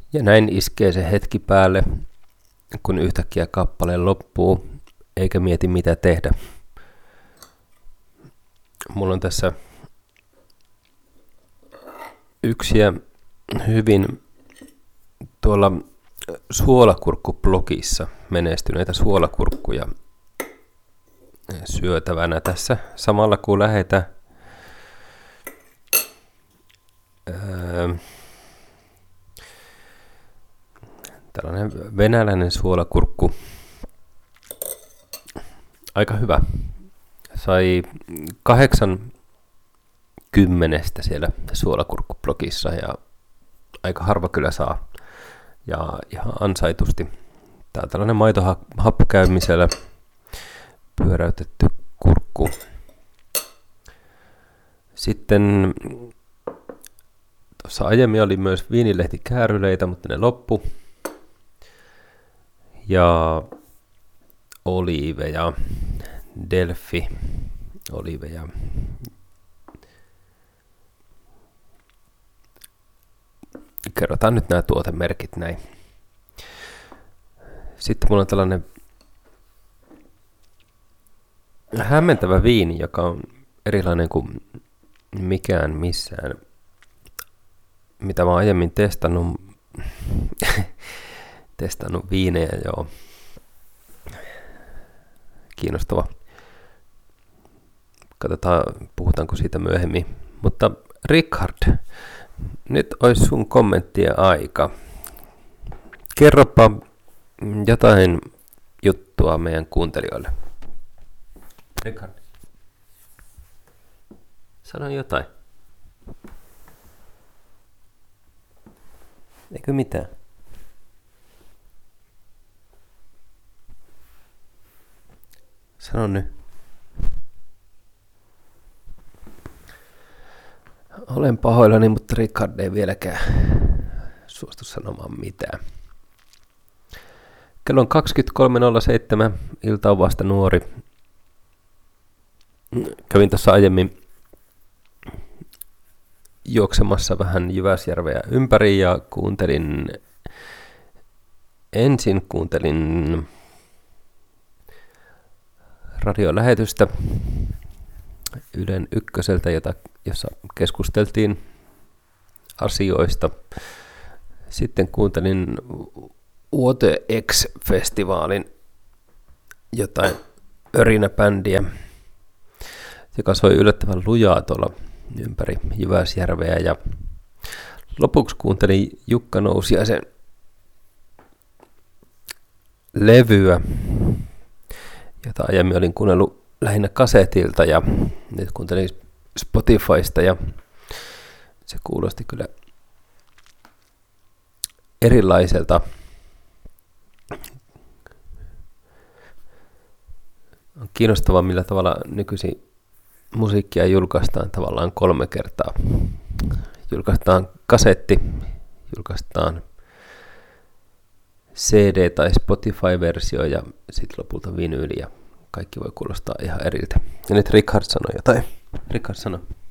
Ja näin iskee se hetki päälle, kun yhtäkkiä kappale loppuu, eikä mieti mitä tehdä. Mulla on tässä yksiä hyvin tuolla suolakurkkublogissa menestyneitä suolakurkkuja syötävänä tässä samalla kun lähetään tällainen venäläinen suolakurkku. Aika hyvä. Sai 8/10 siellä suolakurkkublogissa ja aika harva kyllä saa. Ja ihan ansaitusti. Tää on tällainen maitohappokäymisellä pyöräytetty kurkku. Sitten tuossa aiemmin oli myös viinilehtikääryleitä, mutta ne loppu. Ja oliiveja, Delfi oliiveja. Kerrotaan nyt nämä tuotemerkit näin. Sitten mulla on tällainen hämmentävä viini, joka on erilainen kuin mikään missään, mitä mä oon aiemmin testannut viinejä, joo. Kiinnostava. Katsotaan, puhutaanko siitä myöhemmin. Mutta Richard, nyt olisi sun kommenttien aika. Kerropa jotain juttua meidän kuuntelijoille. Richard, sano jotain. Eikö mitään? Sano nyt. Olen pahoillani, mutta Richard ei vieläkään suostu sanomaan mitään. Kello on 23.07, ilta on vasta nuori. Kävin tuossa aiemmin juoksemassa vähän Jyväsjärveä ympäri ja kuuntelin radiolähetystä Ylen Ykköseltä, jossa keskusteltiin asioista. Sitten kuuntelin Water X-festivaalin jotain örinäbändiä, joka soi yllättävän lujaa tuolla ympäri Jyväsjärveä. Ja lopuksi kuuntelin Jukka Nousiaisen levyä, jota aiemmin olin kuunnellut lähinnä kasetilta ja nyt kuuntelin Spotifysta ja se kuulosti kyllä erilaiselta. On kiinnostavaa, millä tavalla nykyisin musiikkia julkaistaan tavallaan 3 kertaa. Julkaistaan kasetti, julkaistaan CD- tai Spotify-versio ja sitten lopulta vinyyli ja kaikki voi kuulostaa ihan eriltä. Ja nyt Richard sanoi jotain. Richard sanoi.